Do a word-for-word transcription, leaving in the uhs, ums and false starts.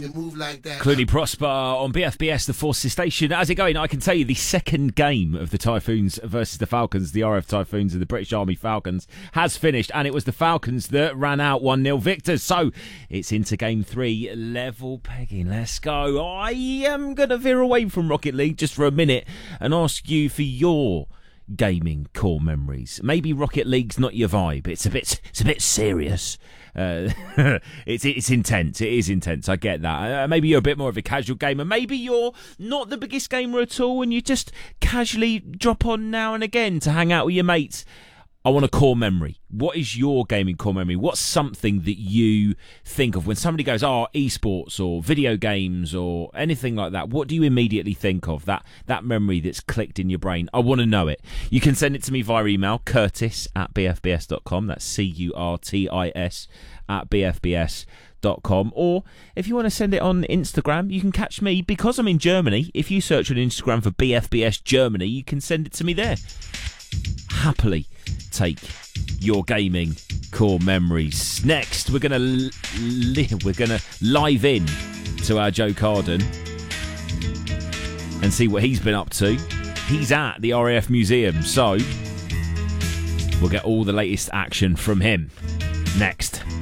to move like that. Clooney Prosper on B F B S, the Forces Station. How's it going? I can tell you the second game of the Typhoons versus the Falcons, the R F Typhoons and the British Army Falcons, has finished, and it was the Falcons that ran out one nil victors. So it's into game three, level pegging. Let's go. I am going to veer away from Rocket League just for a minute and ask you for your gaming core memories. Maybe Rocket League's not your vibe. It's a bit, it's a bit serious. Uh, it's it's intense. It is intense. I get that. Uh, maybe you're a bit more of a casual gamer. Maybe you're not the biggest gamer at all, and you just casually drop on now and again to hang out with your mates. I want a core memory. What is your gaming core memory? What's something that you think of when somebody goes, oh, esports or video games or anything like that? What do you immediately think of? That that memory that's clicked in your brain. I want to know it. You can send it to me via email, curtis at b f b s dot com. That's C U R T I S at b f b s dot com. Or if you want to send it on Instagram, you can catch me, because I'm in Germany. If you search on Instagram for B F B S Germany, you can send it to me there. Happily take your gaming core memories. Next, we're gonna li- li- we're gonna live in to our Joe Carden and see what he's been up to. He's at the R A F Museum, so we'll get all the latest action from him next.